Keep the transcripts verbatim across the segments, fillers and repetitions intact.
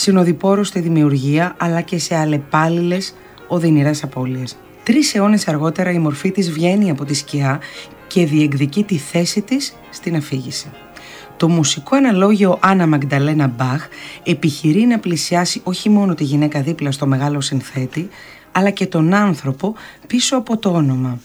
συνοδοιπόρος στη δημιουργία αλλά και σε αλλεπάλληλες οδυνηρές απώλειες. Τρεις αιώνες αργότερα η μορφή της βγαίνει από τη σκιά και διεκδικεί τη θέση της στην αφήγηση. Το μουσικό αναλόγιο Άννα Μαγδαλένα Μπαχ επιχειρεί να πλησιάσει όχι μόνο τη γυναίκα δίπλα στο μεγάλο συνθέτη, αλλά και τον άνθρωπο πίσω από το όνομα.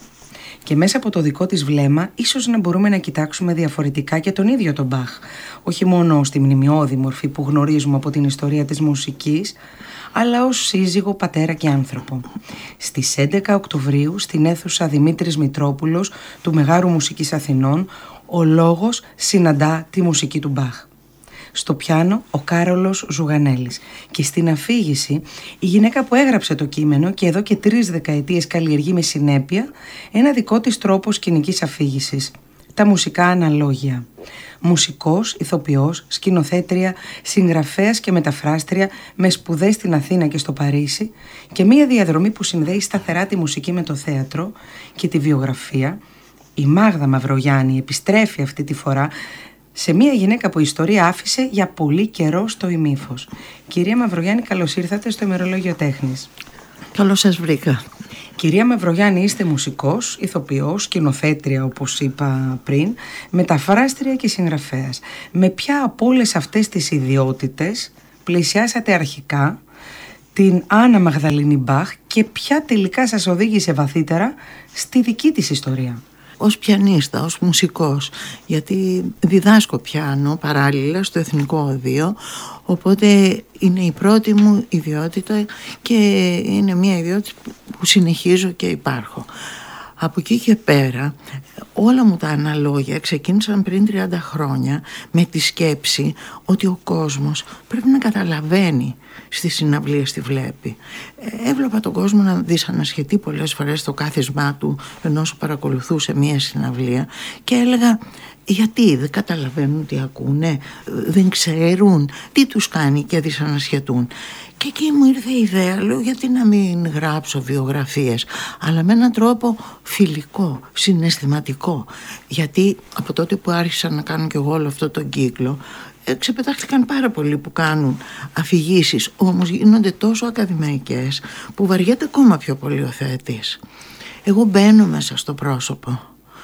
Και μέσα από το δικό της βλέμμα ίσως να μπορούμε να κοιτάξουμε διαφορετικά και τον ίδιο τον Μπαχ, όχι μόνο στη μνημειώδη μορφή που γνωρίζουμε από την ιστορία της μουσικής, αλλά ως σύζυγο, πατέρα και άνθρωπο. Στις έντεκα Οκτωβρίου, στην αίθουσα Δημήτρης Μητρόπουλος του Μεγάρου Μουσικής Αθηνών, ο λόγος συναντά τη μουσική του Μπαχ. Στο πιάνο ο Κάρολος Ζουγανέλης και στην αφήγηση η γυναίκα που έγραψε το κείμενο και εδώ και τρεις δεκαετίες καλλιεργεί με συνέπεια ένα δικό της τρόπο σκηνικής αφήγησης, τα μουσικά αναλόγια. Μουσικός, ηθοποιός, σκηνοθέτρια, συγγραφέας και μεταφράστρια με σπουδές στην Αθήνα και στο Παρίσι και μία διαδρομή που συνδέει σταθερά τη μουσική με το θέατρο και τη βιογραφία, η Μάγδα Μαυρογιάννη επιστρέφει αυτή τη φορά σε μια γυναίκα που η ιστορία άφησε για πολύ καιρό στο ημίφος. Κυρία Μαυρογιάννη, καλώς ήρθατε στο ημερολόγιο τέχνης. Καλώς σας βρήκα. Κυρία Μαυρογιάννη, είστε μουσικός, ηθοποιός, σκηνοθέτρια όπως είπα πριν, μεταφράστρια και συγγραφέας. Με ποια από όλες αυτές τις ιδιότητες πλησιάσατε αρχικά την Άννα Μαγδαληνή Μπαχ και ποια τελικά σας οδήγησε βαθύτερα στη δική της ιστορία? Ως πιανίστα, ως μουσικός, γιατί διδάσκω πιάνο παράλληλα στο Εθνικό Οδείο, οπότε είναι η πρώτη μου ιδιότητα και είναι μια ιδιότητα που συνεχίζω και υπάρχω. Από εκεί και πέρα όλα μου τα αναλόγια ξεκίνησαν πριν τριάντα χρόνια με τη σκέψη ότι ο κόσμος πρέπει να καταλαβαίνει στις συναυλίες τι βλέπει. Έβλεπα τον κόσμο να δυσανασχετεί πολλές φορές το κάθισμά του ενώ παρακολουθούσε μία συναυλία και έλεγα γιατί δεν καταλαβαίνουν τι ακούνε, δεν ξέρουν τι τους κάνει και δυσανασχετούν. Και εκεί μου ήρθε η ιδέα, λέω γιατί να μην γράψω βιογραφίες, αλλά με έναν τρόπο φιλικό, συναισθηματικό. Γιατί από τότε που άρχισα να κάνω κι εγώ όλο αυτό τον κύκλο, ξεπετάχτηκαν πάρα πολλοί που κάνουν αφηγήσεις, όμως γίνονται τόσο ακαδημαϊκές που βαριέται ακόμα πιο πολύ ο θεατής. Εγώ μπαίνω μέσα στο πρόσωπο,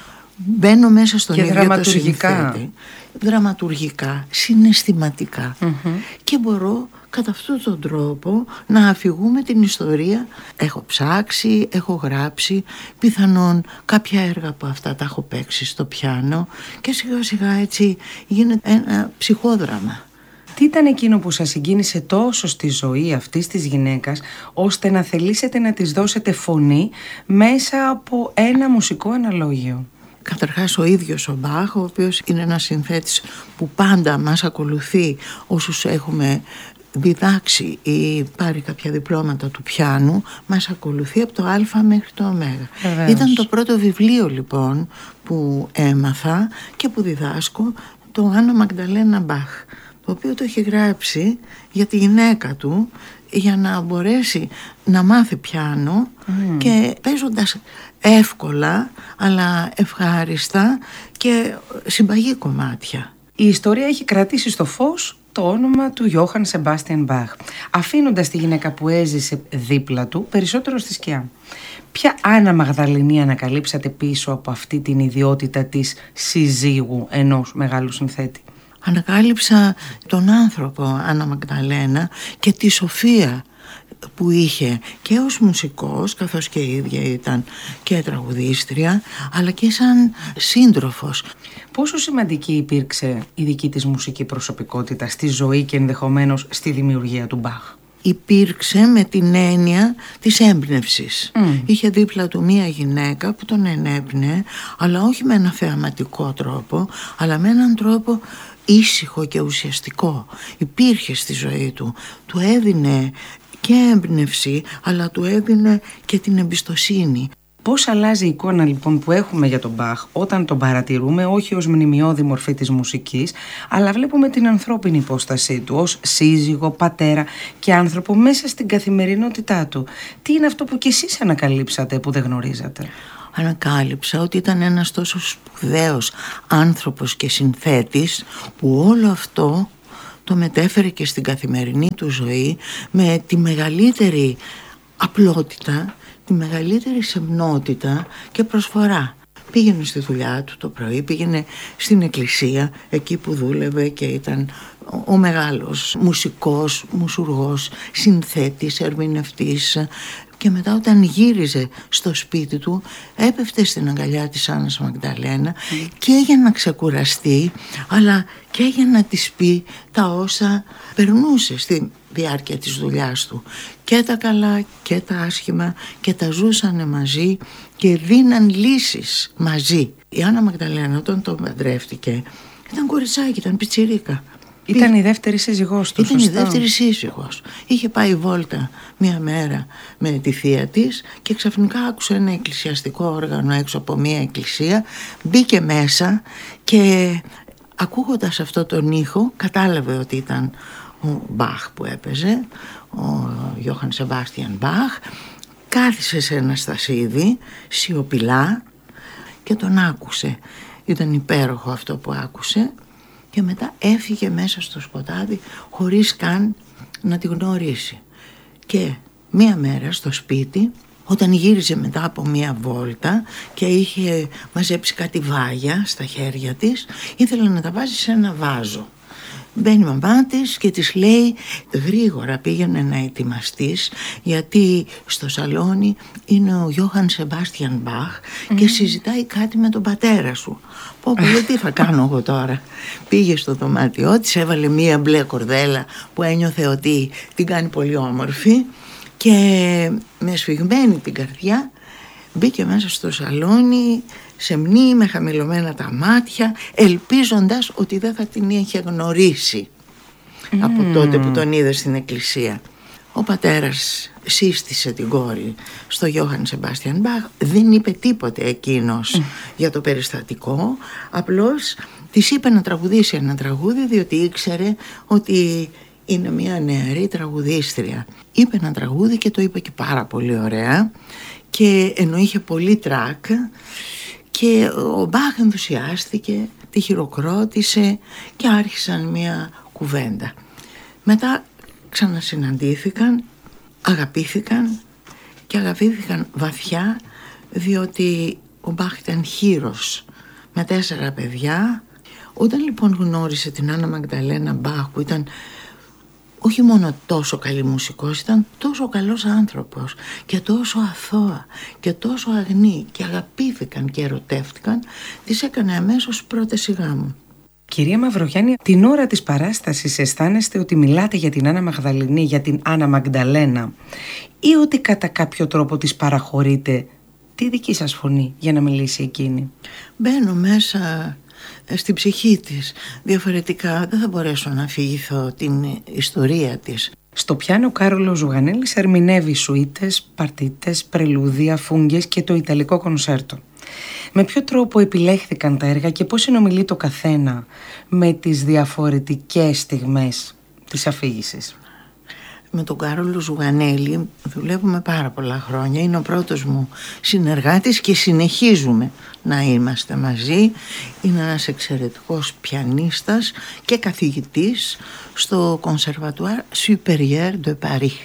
μπαίνω μέσα στον και ίδιο δραματουργικά. το συνθέτη, δραματουργικά, συναισθηματικά mm-hmm. και μπορώ κατά αυτόν τον τρόπο να αφηγούμε την ιστορία. Έχω ψάξει, έχω γράψει, πιθανόν κάποια έργα από αυτά τα έχω παίξει στο πιάνο και σιγά σιγά έτσι γίνεται ένα ψυχόδραμα. Τι ήταν εκείνο που σας συγκίνησε τόσο στη ζωή αυτής της γυναίκας ώστε να θελήσετε να της δώσετε φωνή μέσα από ένα μουσικό αναλόγιο? Καταρχάς ο ίδιος ο Μπαχ, ο οποίος είναι ένας συνθέτης που πάντα μας ακολουθεί όσους έχουμε διδάξει ή πάρει κάποια διπλώματα του πιάνου, μας ακολουθεί από το Α μέχρι το Ω. Βεβαίως. Ήταν το πρώτο βιβλίο λοιπόν που έμαθα και που διδάσκω, το Άννα Μαγδαλένα Μπαχ, το οποίο το έχει γράψει για τη γυναίκα του για να μπορέσει να μάθει πιάνο mm. και παίζοντας εύκολα αλλά ευχάριστα και συμπαγή κομμάτια. Η ιστορία έχει κρατήσει στο φως το όνομα του Γιώχαν Σεμπάστιαν Μπαχ, αφήνοντας τη γυναίκα που έζησε δίπλα του περισσότερο στη σκιά. Ποια Άννα Μαγδαληνή ανακαλύψατε πίσω από αυτή την ιδιότητα της συζύγου ενός μεγάλου συνθέτη? Ανακάλυψα τον άνθρωπο Άννα Μαγδαλένα και τη σοφία που είχε και ως μουσικός, καθώς και η ίδια ήταν και τραγουδίστρια, αλλά και σαν σύντροφος. Πόσο σημαντική υπήρξε η δική της μουσική προσωπικότητα στη ζωή και ενδεχομένως στη δημιουργία του Μπαχ? Υπήρξε με την έννοια της έμπνευσης. Mm. Είχε δίπλα του μία γυναίκα που τον ενέπνεε, αλλά όχι με ένα θεαματικό τρόπο, αλλά με έναν τρόπο ήσυχο και ουσιαστικό. Υπήρχε στη ζωή του, του έδινε και έμπνευση, αλλά του έδινε και την εμπιστοσύνη. Πώς αλλάζει η εικόνα λοιπόν που έχουμε για τον Μπαχ όταν τον παρατηρούμε όχι ως μνημειώδη μορφή της μουσικής, αλλά βλέπουμε την ανθρώπινη υπόστασή του ως σύζυγο, πατέρα και άνθρωπο μέσα στην καθημερινότητά του? Τι είναι αυτό που κι εσείς ανακαλύψατε που δεν γνωρίζατε? Ανακάλυψα ότι ήταν ένας τόσο σπουδαίος άνθρωπος και συνθέτης που όλο αυτό το μετέφερε και στην καθημερινή του ζωή με τη μεγαλύτερη απλότητα, τη μεγαλύτερη σεμνότητα και προσφορά. Πήγαινε στη δουλειά του το πρωί, πήγαινε στην εκκλησία, εκεί που δούλευε και ήταν ο μεγάλος μουσικός, μουσουργός, συνθέτης, ερμηνευτής, και μετά όταν γύριζε στο σπίτι του έπεφτε στην αγκαλιά της Άννας Μαγδαλένα mm. και για να ξεκουραστεί, αλλά και για να της πει τα όσα περνούσε στη διάρκεια της δουλειάς του, και τα καλά και τα άσχημα, και τα ζούσανε μαζί και δίναν λύσεις μαζί. Η Άννα Μαγδαλένα όταν τον παντρεύτηκε ήταν κοριτσάκι, ήταν πιτσιρίκα. Ήταν η δεύτερη σύζυγός του. Ήταν σωστά. η δεύτερη σύζυγος. Είχε πάει βόλτα μία μέρα με τη θεία της και ξαφνικά άκουσε ένα εκκλησιαστικό όργανο έξω από μία εκκλησία. Μπήκε μέσα και ακούγοντας αυτό τον ήχο κατάλαβε ότι ήταν ο Μπαχ που έπαιζε, ο Γιώχαν Σεμπάστιαν Μπαχ. Κάθισε σε ένα στασίδι σιωπηλά και τον άκουσε. Ήταν υπέροχο αυτό που άκουσε. Και μετά έφυγε μέσα στο σκοτάδι χωρίς καν να τη γνωρίσει. Και μία μέρα στο σπίτι, όταν γύριζε μετά από μία βόλτα και είχε μαζέψει κάτι βάγια στα χέρια της, ήθελε να τα βάζει σε ένα βάζο. Μπαίνει η μαμά της και της λέει γρήγορα πήγαινε να ετοιμαστείς, γιατί στο σαλόνι είναι ο Γιώχαν Σεμπάστιαν Μπαχ mm. και συζητάει κάτι με τον πατέρα σου. Πω πω, τι θα κάνω εγώ τώρα. Πήγε στο δωμάτιό της, έβαλε μία μπλε κορδέλα που ένιωθε ότι την κάνει πολύ όμορφη και με σφιγμένη την καρδιά μπήκε μέσα στο σαλόνι, σεμνή, με χαμηλωμένα τα μάτια, ελπίζοντας ότι δεν θα την είχε γνωρίσει mm. από τότε που τον είδε στην εκκλησία. Ο πατέρας σύστησε την κόρη στο Γιώχαν Σεμπάστιαν Μπαχ, δεν είπε τίποτε εκείνος mm. για το περιστατικό, απλώς της είπε να τραγουδήσει ένα τραγούδι, διότι ήξερε ότι είναι μια νεαρή τραγουδίστρια. Είπε ένα τραγούδι και το είπε και πάρα πολύ ωραία, και ενώ είχε πολύ τρακ, και ο Μπαχ ενθουσιάστηκε, τη χειροκρότησε και άρχισαν μια κουβέντα. Μετά ξανασυναντήθηκαν, αγαπήθηκαν και αγαπήθηκαν βαθιά, διότι ο Μπαχ ήταν χήρος με τέσσερα παιδιά. Όταν λοιπόν γνώρισε την Άννα Μαγδαλένα Μπαχ, που ήταν όχι μόνο τόσο καλή μουσικός, ήταν τόσο καλός άνθρωπος και τόσο αθώα και τόσο αγνή, και αγαπήθηκαν και ερωτεύτηκαν, της έκανε αμέσως πρόταση γάμου. Κυρία Μαυρογιάννη, την ώρα της παράστασης αισθάνεστε ότι μιλάτε για την Άννα Μαγδαληνή, για την Άννα Μαγδαλένα, ή ότι κατά κάποιο τρόπο της παραχωρείτε τη δική σας φωνή για να μιλήσει εκείνη? Μπαίνω μέσα στην ψυχή της. Διαφορετικά δεν θα μπορέσω να αφηγηθώ την ιστορία της. Στο πιάνο ο Κάρολος Ζουγανέλης ερμηνεύει σουίτες, παρτίτες, πρελούδια, φούγγες και το Ιταλικό κονσέρτο. Με ποιο τρόπο επιλέχθηκαν τα έργα και πώς συνομιλεί το καθένα με τις διαφορετικές στιγμές της αφήγησης? Με τον Κάρολο Ζουγανέλη δουλεύουμε πάρα πολλά χρόνια. Είναι ο πρώτος μου συνεργάτης και συνεχίζουμε να είμαστε μαζί. Είναι ένας εξαιρετικός πιανίστας και καθηγητής στο Conservatoire Supérieur de Paris.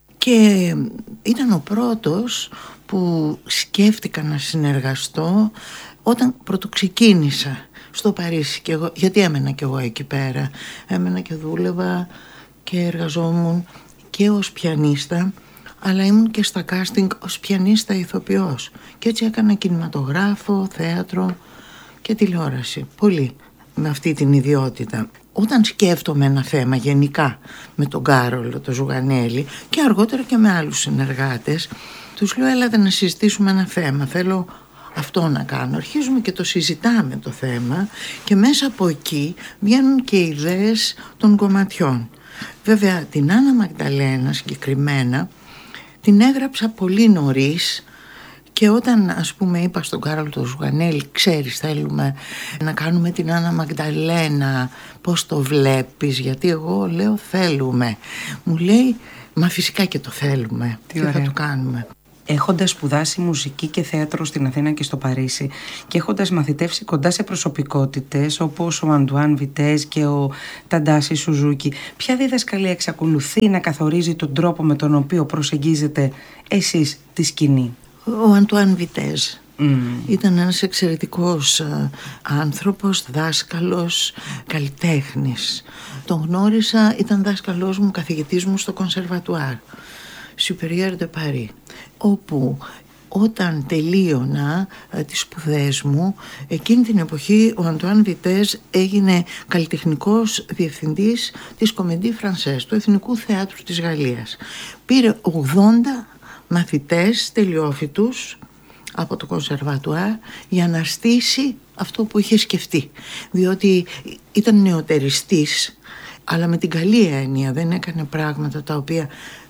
Και ήταν ο πρώτος που σκέφτηκα να συνεργαστώ όταν πρωτοξεκίνησα στο Παρίσι, και εγώ, γιατί έμενα κι εγώ εκεί πέρα. Έμενα και δούλευα και εργαζόμουν και ως πιανίστα, αλλά ήμουν και στα casting ως πιανίστα ηθοποιός. Και έτσι έκανα κινηματογράφο, θέατρο και τηλεόραση. Πολύ με αυτή την ιδιότητα. Όταν σκέφτομαι ένα θέμα γενικά με τον Κάρολο, τον Ζουγανέλη, και αργότερα και με άλλους συνεργάτες, τους λέω έλατε να συζητήσουμε ένα θέμα, θέλω αυτό να κάνω. Αρχίζουμε και το συζητάμε το θέμα και μέσα από εκεί βγαίνουν και ιδέες των κομματιών. Βέβαια την Άννα Μαγδαλένα συγκεκριμένα την έγραψα πολύ νωρίς, και όταν ας πούμε είπα στον Κάρολο τον Ζουγανέλη, ξέρεις θέλουμε να κάνουμε την Άννα Μαγδαλένα, πώς το βλέπεις? Γιατί εγώ λέω θέλουμε. Μου λέει μα φυσικά και το θέλουμε. Τι θα το κάνουμε? Έχοντας σπουδάσει μουσική και θέατρο στην Αθήνα και στο Παρίσι και έχοντας μαθητεύσει κοντά σε προσωπικότητες όπως ο Αντουάν Βιτές και ο Ταντάσι Σουζούκι, ποια διδασκαλία εξακολουθεί να καθορίζει τον τρόπο με τον οποίο προσεγγίζετε εσείς τη σκηνή? Ο Αντουάν Βιτές. Mm. Ήταν ένας εξαιρετικός ε, άνθρωπος, δάσκαλος, καλλιτέχνης. Τον γνώρισα, ήταν δάσκαλός μου, καθηγητής μου στο Κονσερβατουάρ Supérieur de Paris, όπου όταν τελείωνα ε, τις σπουδές μου, εκείνη την εποχή ο Αντουάν Βιτές έγινε καλλιτεχνικός διευθυντής της Comédie Française, του Εθνικού Θεάτρου της Γαλλίας. Πήρε ογδόντα μαθητές τελειόφοιτους από το Κονσερβατουάρ για να στήσει αυτό που είχε σκεφτεί, διότι ήταν νεοτεριστής, αλλά με την καλή έννοια, δεν έκανε πράγματα τα οποία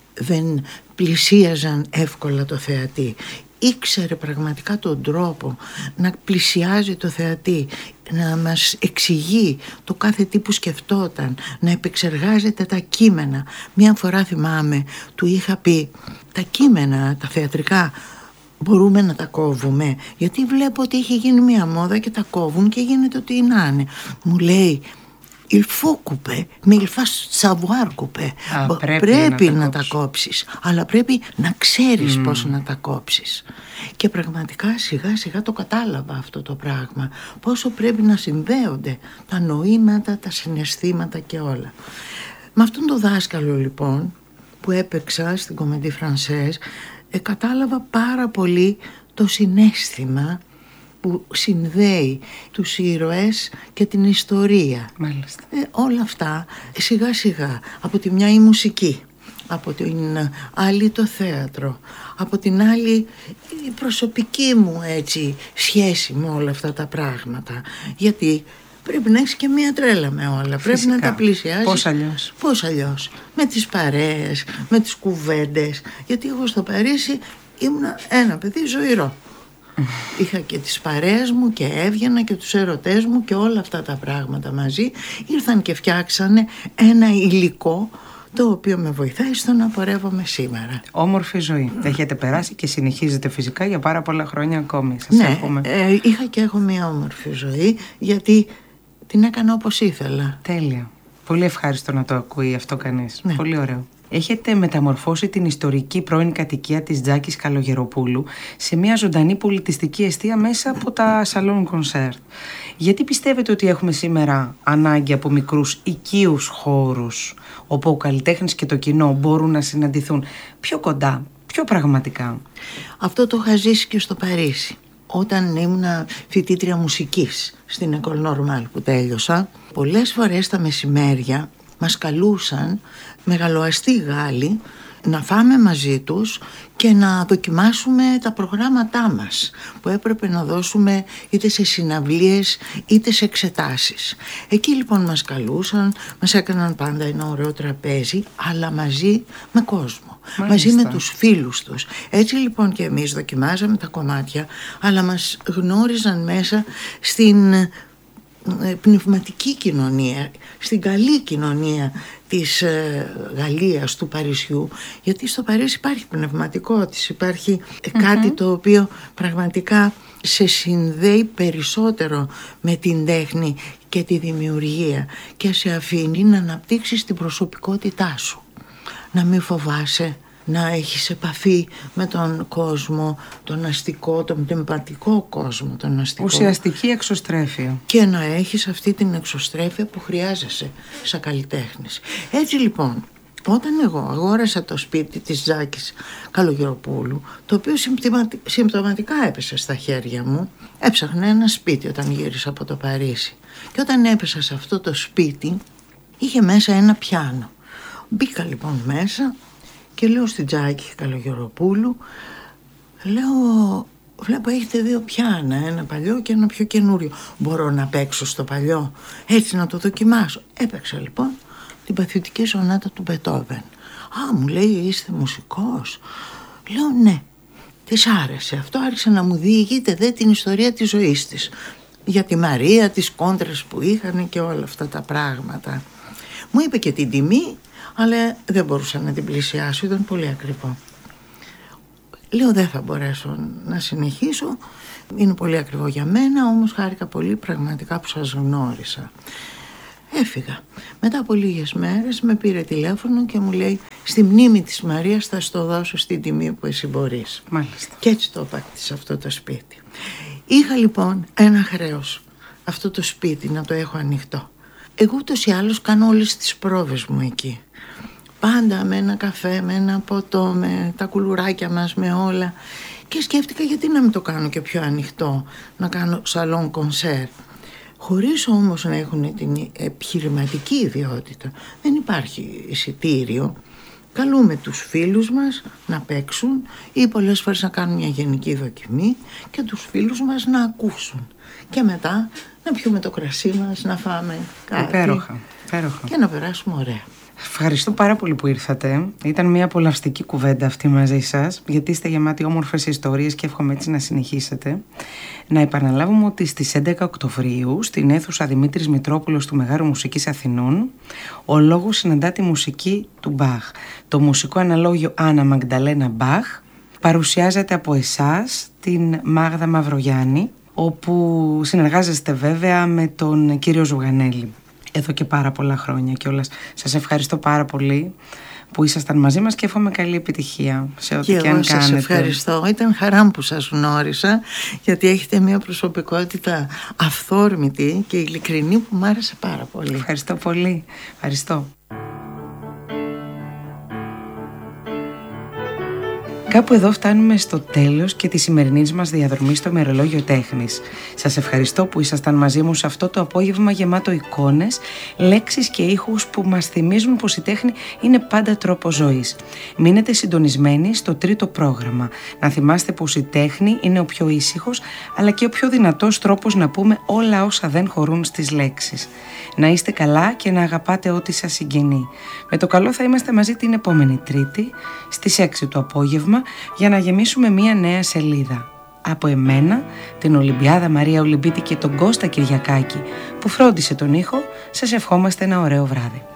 δεν πλησίαζαν εύκολα το θεατή. Ήξερε πραγματικά τον τρόπο να πλησιάζει το θεατή, να μας εξηγεί το κάθε τι που σκεφτόταν, να επεξεργάζεται τα κείμενα. Μια φορά θυμάμαι, του είχα πει, τα κείμενα, τα θεατρικά, μπορούμε να τα κόβουμε? Γιατί βλέπω ότι έχει γίνει μια μόδα και τα κόβουν και γίνεται ότι να είναι. Μου λέει, il faut couper, mais il faut savoir couper. Α, πρέπει, πρέπει να, να τα, τα κόψεις, αλλά πρέπει να ξέρεις mm. πώς να τα κόψεις. Και πραγματικά σιγά σιγά το κατάλαβα αυτό το πράγμα, πόσο πρέπει να συνδέονται τα νοήματα, τα συναισθήματα και όλα. Με αυτόν τον δάσκαλο λοιπόν που έπαιξα στην Comédie Française, ε, κατάλαβα πάρα πολύ το συναίσθημα που συνδέει τους ήρωες και την ιστορία. Μάλιστα. Ε, όλα αυτά σιγά σιγά, από τη μια η μουσική, από την άλλη το θέατρο, από την άλλη η προσωπική μου έτσι σχέση με όλα αυτά τα πράγματα, γιατί πρέπει να έχεις και μία τρέλα με όλα. Φυσικά. Πρέπει να τα πλησιάσεις. Πώς αλλιώς. Πώς αλλιώς. Με τις παρέες, με τις κουβέντες. Γιατί εγώ στο Παρίσι ήμουν ένα παιδί ζωηρό. Είχα και τις παρέες μου και έβγαινα και τους ερωτές μου και όλα αυτά τα πράγματα μαζί. Ήρθαν και φτιάξανε ένα υλικό το οποίο με βοηθάει στο να πορεύομαι σήμερα. Όμορφη ζωή. Έχετε περάσει και συνεχίζετε φυσικά για πάρα πολλά χρόνια ακόμη. Σας ναι, εύχομαι. Ε, είχα και έχω μια όμορφη ζωή, γιατί την έκανα όπως ήθελα. Τέλεια. Πολύ ευχάριστο να το ακούει αυτό κανείς. Ναι. Πολύ ωραίο. Έχετε μεταμορφώσει την ιστορική πρώην κατοικία της Τζάκης Καλογεροπούλου σε μια ζωντανή πολιτιστική εστία μέσα από τα σαλόν κονσέρτ. Γιατί πιστεύετε ότι έχουμε σήμερα ανάγκη από μικρούς οικείους χώρους, όπου ο καλλιτέχνης και το κοινό μπορούν να συναντηθούν πιο κοντά, πιο πραγματικά? Αυτό το είχα ζήσει και στο Παρίσι. Όταν ήμουν φοιτήτρια μουσικής στην École Normale που τέλειωσα, πολλές φορές τα μεσημέρια μας καλούσαν μεγαλοαστοί Γάλλοι να φάμε μαζί τους και να δοκιμάσουμε τα προγράμματά μας που έπρεπε να δώσουμε είτε σε συναυλίες είτε σε εξετάσεις. Εκεί λοιπόν μας καλούσαν, μας έκαναν πάντα ένα ωραίο τραπέζι, αλλά μαζί με κόσμο. Μάλιστα. Μαζί με τους φίλους τους. Έτσι λοιπόν και εμείς δοκιμάζαμε τα κομμάτια, αλλά μας γνώριζαν μέσα στην πνευματική κοινωνία, στην καλή κοινωνία της ε, Γαλλίας, του Παρισιού, γιατί στο Παρίσι υπάρχει πνευματικότης, υπάρχει mm-hmm. κάτι το οποίο πραγματικά σε συνδέει περισσότερο με την τέχνη και τη δημιουργία και σε αφήνει να αναπτύξεις την προσωπικότητά σου, να μην φοβάσαι, να έχεις επαφή με τον κόσμο, τον αστικό, τον πνευματικό κόσμο, τον αστικό. Ουσιαστική εξωστρέφεια. Και να έχεις αυτή την εξωστρέφεια που χρειάζεσαι σαν καλλιτέχνης. Έτσι λοιπόν, όταν εγώ αγόρασα το σπίτι της Τζάκης Καλογεροπούλου, το οποίο συμπτωματικά έπεσε στα χέρια μου, έψαχνα ένα σπίτι όταν γύρισα από το Παρίσι. Και όταν έπεσα σε αυτό το σπίτι, είχε μέσα ένα πιάνο. Μπήκα λοιπόν μέσα και λέω στην Τζάκη Καλογεροπούλου, λέω, βλέπω έχετε δύο πιάνα, ένα παλιό και ένα πιο καινούριο. Μπορώ να παίξω στο παλιό, έτσι να το δοκιμάσω? Έπαιξα λοιπόν την παθητική σονάτα του Μπετόβεν. Α, μου λέει, είστε μουσικός? Λέω ναι. Της άρεσε αυτό, άρχισε να μου διηγείται δε την ιστορία της ζωής της, για τη Μαρία, τις κόντρες που είχαν και όλα αυτά τα πράγματα. Μου είπε και την τιμή, αλλά δεν μπορούσα να την πλησιάσω, ήταν πολύ ακριβό. Λέω δεν θα μπορέσω να συνεχίσω, είναι πολύ ακριβό για μένα, όμως χάρηκα πολύ πραγματικά που σας γνώρισα. Έφυγα. Μετά από λίγες μέρες με πήρε τηλέφωνο και μου λέει στη μνήμη της Μαρίας θα στο δώσω στην τιμή που εσύ μπορείς. Μάλιστα. Και έτσι το απάκτησα αυτό το σπίτι. Είχα λοιπόν ένα χρέος αυτό το σπίτι να το έχω ανοιχτό. Εγώ ούτως ή άλλως κάνω όλες τις πρόβες μου εκεί. Πάντα με ένα καφέ, με ένα ποτό, με τα κουλουράκια μας, με όλα. Και σκέφτηκα γιατί να μην το κάνω και πιο ανοιχτό, να κάνω σαλόν κονσέρ. Χωρίς όμως να έχουν την επιχειρηματική ιδιότητα. Δεν υπάρχει εισιτήριο. Καλούμε τους φίλους μας να παίξουν ή πολλές φορές να κάνουν μια γενική δοκιμή και τους φίλους μας να ακούσουν. Και μετά να πιούμε το κρασί μας, να φάμε κάτι. Υπέροχα, υπέροχα. Και να περάσουμε ωραία. Ευχαριστώ πάρα πολύ που ήρθατε. Ήταν μια απολαυστική κουβέντα αυτή μαζί σας, γιατί είστε γεμάτοι όμορφες ιστορίες και εύχομαι έτσι να συνεχίσετε. Να επαναλάβουμε ότι στις έντεκα Οκτωβρίου, στην αίθουσα Δημήτρης Μητρόπουλος του Μεγάρου Μουσικής Αθηνών, ο λόγος συναντά τη μουσική του Μπαχ. Το μουσικό αναλόγιο Άννα Μαγνταλένα Μπαχ παρουσιάζεται από εσάς, την Μάγδα Μαυρογιάννη, όπου συνεργάζεστε βέβαια με τον κύριο Ζουγανέλη εδώ και πάρα πολλά χρόνια κιόλας. Σας ευχαριστώ πάρα πολύ που ήσασταν μαζί μας και εύχομαι καλή επιτυχία σε ό,τι και, και αν κάνετε. Σας ευχαριστώ. Ήταν χαρά μου που σας γνώρισα, γιατί έχετε μια προσωπικότητα αυθόρμητη και ειλικρινή που μου άρεσε πάρα πολύ. Ευχαριστώ πολύ. Ευχαριστώ. Κάπου εδώ φτάνουμε στο τέλος και τη σημερινής μας διαδρομή στο Ημερολόγιο Τέχνης. Σας ευχαριστώ που ήσασταν μαζί μου σε αυτό το απόγευμα γεμάτο εικόνες, λέξεις και ήχους που μας θυμίζουν πως η τέχνη είναι πάντα τρόπος ζωής. Μείνετε συντονισμένοι στο τρίτο πρόγραμμα. Να θυμάστε πως η τέχνη είναι ο πιο ήσυχος αλλά και ο πιο δυνατός τρόπος να πούμε όλα όσα δεν χωρούν στις λέξεις. Να είστε καλά και να αγαπάτε ό,τι σας συγγενεί. Με το καλό θα είμαστε μαζί την επόμενη Τρίτη στις έξι το απόγευμα για να γεμίσουμε μία νέα σελίδα. Από εμένα, την Ολυμπιάδα Μαρία Ολυμπίτη και τον Κώστα Κυριακάκη που φρόντισε τον ήχο, σας ευχόμαστε ένα ωραίο βράδυ.